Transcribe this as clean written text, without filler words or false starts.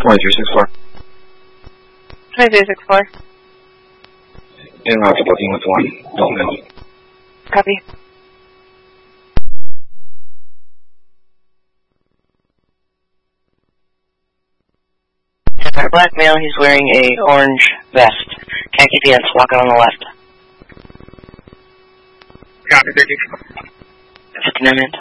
2364. 2364. En route to booking with 1. Don't move. Copy. Black male, he's wearing a orange vest. Khaki pants, walking on the left. Copy, 30. 59 minutes.